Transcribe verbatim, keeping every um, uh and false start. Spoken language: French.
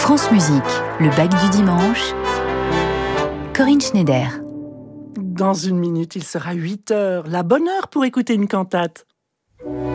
France Musique, le bac du dimanche. Corinne Schneider. Dans une minute, il sera huit heures. La bonne heure pour écouter une cantate.